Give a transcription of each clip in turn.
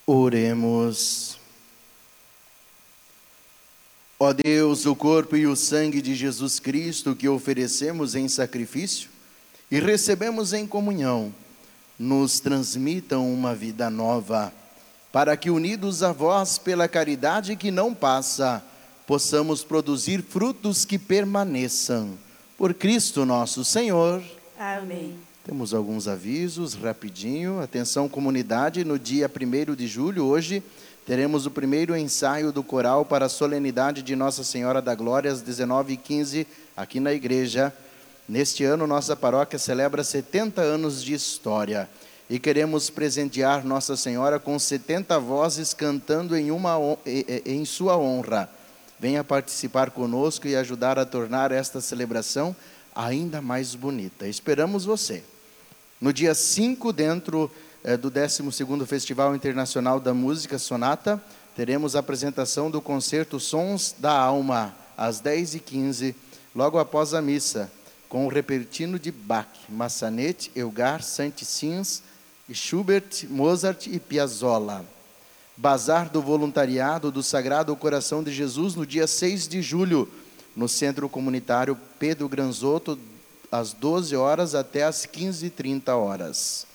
Oremos. Ó Deus, o corpo e o sangue de Jesus Cristo que oferecemos em sacrifício e recebemos em comunhão, nos transmitam uma vida nova, para que, unidos a vós pela caridade que não passa, possamos produzir frutos que permaneçam. Por Cristo nosso Senhor. Amém. Temos alguns avisos, rapidinho. Atenção comunidade, no dia 1º de julho, hoje, teremos o primeiro ensaio do coral para a solenidade de Nossa Senhora da Glória, às 19h15, aqui na igreja. Neste ano, nossa paróquia celebra 70 anos de história. E queremos presentear Nossa Senhora com 70 vozes cantando em sua honra. Venha participar conosco e ajudar a tornar esta celebração ainda mais bonita. Esperamos você. No dia 5, dentro do 12º Festival Internacional da Música Sonata, teremos a apresentação do concerto Sons da Alma, às 10h15, logo após a missa, com o repertino de Bach, Massanet, Elgar, Saint-Saëns, Schubert, Mozart e Piazzolla. Bazar do Voluntariado do Sagrado Coração de Jesus, no dia 6 de julho, no Centro Comunitário Pedro Granzotto, às 12 horas até às 15h30.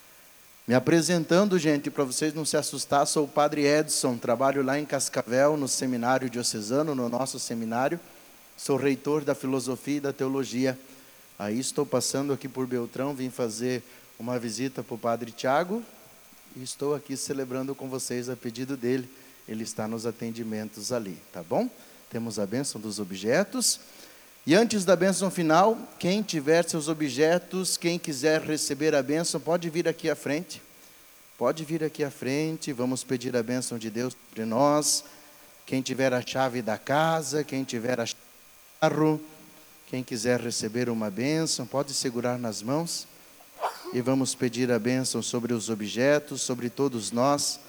Me apresentando, gente, para vocês não se assustar, sou o Padre Edson, trabalho lá em Cascavel, no Seminário Diocesano, no nosso seminário. Sou reitor da Filosofia e da Teologia. Aí estou passando aqui por Beltrão, vim fazer uma visita para o Padre Tiago e estou aqui celebrando com vocês a pedido dele. Ele está nos atendimentos ali, tá bom? Temos a bênção dos objetos. E antes da bênção final, quem tiver seus objetos, quem quiser receber a bênção, pode vir aqui à frente. Pode vir aqui à frente, vamos pedir a bênção de Deus sobre nós. Quem tiver a chave da casa, quem tiver a chave do carro, quem quiser receber uma bênção, pode segurar nas mãos. E vamos pedir a bênção sobre os objetos, sobre todos nós.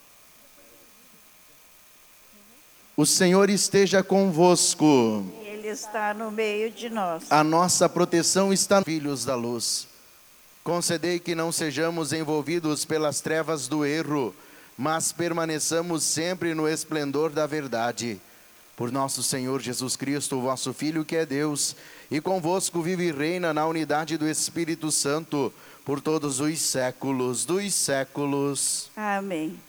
O Senhor esteja convosco. Ele está no meio de nós. A nossa proteção está nos filhos da luz. Concedei que não sejamos envolvidos pelas trevas do erro, mas permaneçamos sempre no esplendor da verdade. Por nosso Senhor Jesus Cristo, vosso Filho, que é Deus, e convosco vive e reina na unidade do Espírito Santo, por todos os séculos dos séculos. Amém.